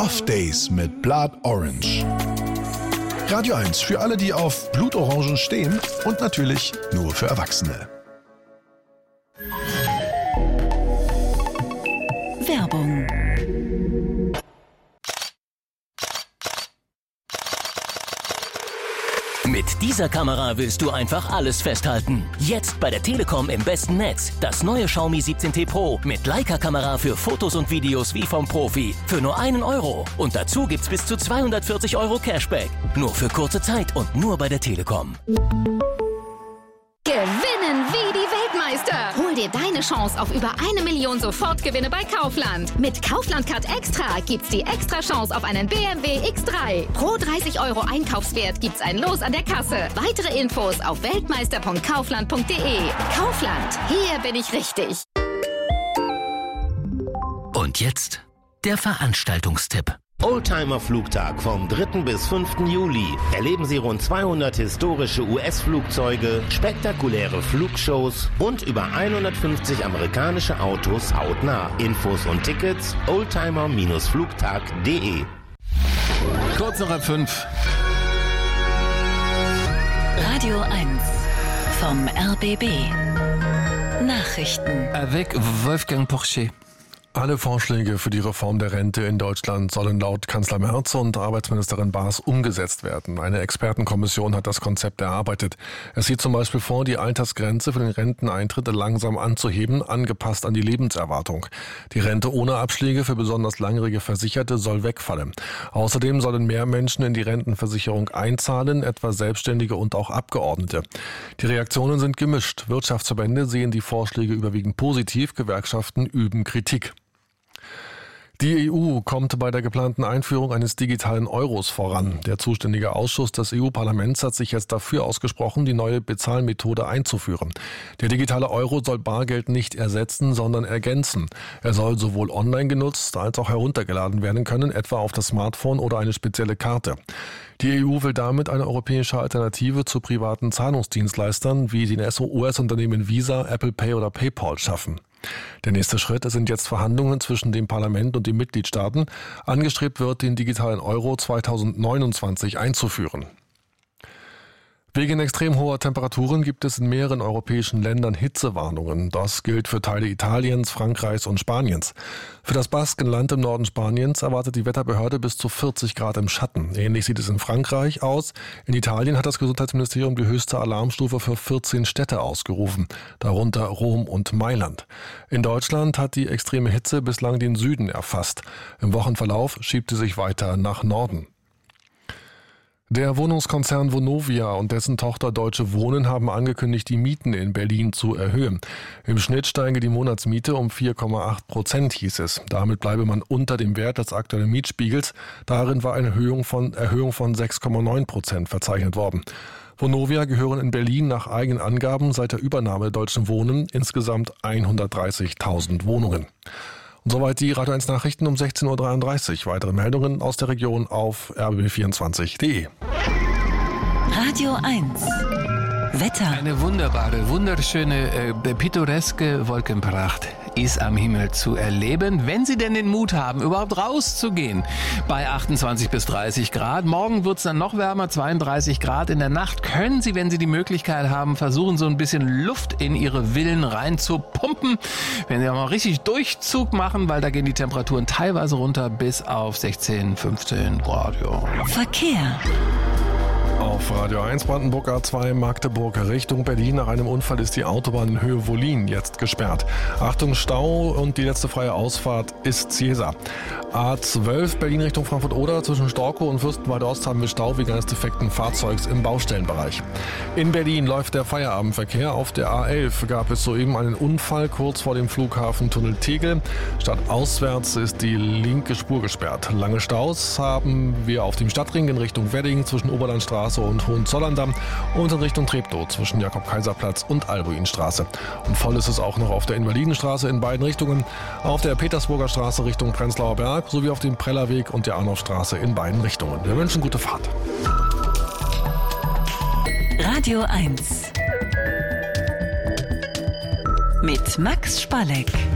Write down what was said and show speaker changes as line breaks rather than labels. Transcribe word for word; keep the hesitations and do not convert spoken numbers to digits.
Off Days mit Blood Orange. Radio eins für alle, die auf Blutorangen stehen und natürlich nur für Erwachsene.
Werbung.
Mit dieser Kamera willst du einfach alles festhalten. Jetzt bei der Telekom im besten Netz. Das neue Xiaomi siebzehn T Pro mit Leica-Kamera für Fotos und Videos wie vom Profi. Für nur einen Euro. Und dazu gibt's bis zu zweihundertvierzig Euro Cashback. Nur für kurze Zeit und nur bei der Telekom.
Gewinnen wie die Weltmeister. Hol dir deine Chance auf über eine Million Sofortgewinne bei Kaufland. Mit Kaufland Card Extra gibt's die extra Chance auf einen B M W X drei. Pro dreißig Euro Einkaufswert gibt's ein Los an der Kasse. Weitere Infos auf weltmeister punkt kaufland punkt de. Kaufland, hier bin ich richtig.
Und jetzt der Veranstaltungstipp.
Oldtimer-Flugtag vom dritten bis fünften Juli. Erleben Sie rund zweihundert historische U S-Flugzeuge, spektakuläre Flugshows und über hundertfünfzig amerikanische Autos hautnah. Infos und Tickets oldtimer Bindestrich flugtag punkt de.
Kurz nach halb fünf.
Radio eins vom R B B. Nachrichten.
Avec Wolfgang Porchet.
Alle Vorschläge für die Reform der Rente in Deutschland sollen laut Kanzler Merz und Arbeitsministerin Baas umgesetzt werden. Eine Expertenkommission hat das Konzept erarbeitet. Es sieht zum Beispiel vor, die Altersgrenze für den Renteneintritt langsam anzuheben, angepasst an die Lebenserwartung. Die Rente ohne Abschläge für besonders langjährige Versicherte soll wegfallen. Außerdem sollen mehr Menschen in die Rentenversicherung einzahlen, etwa Selbstständige und auch Abgeordnete. Die Reaktionen sind gemischt. Wirtschaftsverbände sehen die Vorschläge überwiegend positiv, Gewerkschaften üben Kritik. Die E U kommt bei der geplanten Einführung eines digitalen Euros voran. Der zuständige Ausschuss des E U-Parlaments hat sich jetzt dafür ausgesprochen, die neue Bezahlmethode einzuführen. Der digitale Euro soll Bargeld nicht ersetzen, sondern ergänzen. Er soll sowohl online genutzt als auch heruntergeladen werden können, etwa auf das Smartphone oder eine spezielle Karte. Die E U will damit eine europäische Alternative zu privaten Zahlungsdienstleistern wie den U S-Unternehmen Visa, Apple Pay oder PayPal schaffen. Der nächste Schritt sind jetzt Verhandlungen zwischen dem Parlament und den Mitgliedstaaten. Angestrebt wird, den digitalen Euro zweitausendneunundzwanzig einzuführen. Wegen extrem hoher Temperaturen gibt es in mehreren europäischen Ländern Hitzewarnungen. Das gilt für Teile Italiens, Frankreichs und Spaniens. Für das Baskenland im Norden Spaniens erwartet die Wetterbehörde bis zu vierzig Grad im Schatten. Ähnlich sieht es in Frankreich aus. In Italien hat das Gesundheitsministerium die höchste Alarmstufe für vierzehn Städte ausgerufen, darunter Rom und Mailand. In Deutschland hat die extreme Hitze bislang den Süden erfasst. Im Wochenverlauf schiebt sie sich weiter nach Norden. Der Wohnungskonzern Vonovia und dessen Tochter Deutsche Wohnen haben angekündigt, die Mieten in Berlin zu erhöhen. Im Schnitt steige die Monatsmiete um vier Komma acht Prozent, hieß es. Damit bleibe man unter dem Wert des aktuellen Mietspiegels. Darin war eine Erhöhung von, Erhöhung von sechs Komma neun Prozent verzeichnet worden. Vonovia gehören in Berlin nach eigenen Angaben seit der Übernahme Deutschen Wohnen insgesamt hundertdreißigtausend Wohnungen. Und soweit die Radio eins Nachrichten um sechzehn Uhr dreiunddreißig. Weitere Meldungen aus der Region auf r b b vierundzwanzig punkt de.
Radio eins. Wetter.
Eine wunderbare, wunderschöne, äh, pittoreske Wolkenpracht ist am Himmel zu erleben, wenn Sie denn den Mut haben, überhaupt rauszugehen. Bei achtundzwanzig bis dreißig Grad. Morgen wird es dann noch wärmer, zweiunddreißig Grad. In der Nacht können Sie, wenn Sie die Möglichkeit haben, versuchen, so ein bisschen Luft in Ihre Villen reinzupumpen. Wenn Sie auch mal richtig Durchzug machen, weil da gehen die Temperaturen teilweise runter bis auf sechzehn, fünfzehn Grad. Ja.
Verkehr.
Auf Radio eins Brandenburg A zwei Magdeburg Richtung Berlin. Nach einem Unfall ist die Autobahn in Höhe Wollin jetzt gesperrt. Achtung, Stau und die letzte freie Ausfahrt ist Ciesa. A zwölf Berlin Richtung Frankfurt-Oder. Zwischen Storkow und Fürstenwalde Ost haben wir Stau wegen eines defekten Fahrzeugs im Baustellenbereich. In Berlin läuft der Feierabendverkehr. Auf der A elf gab es soeben einen Unfall kurz vor dem Flughafen Tunnel Tegel. Stadtauswärts ist die linke Spur gesperrt. Lange Staus haben wir auf dem Stadtring in Richtung Wedding zwischen Oberlandstraße und Hohenzollern-Damm und in Richtung Treptow zwischen Jakob-Kaiser-Platz und Albuinstraße. Und voll ist es auch noch auf der Invalidenstraße in beiden Richtungen, auf der Petersburger Straße Richtung Prenzlauer Berg sowie auf dem Prellerweg und der Arnulfstraße in beiden Richtungen. Wir wünschen gute Fahrt.
Radio eins mit Max Spalleck.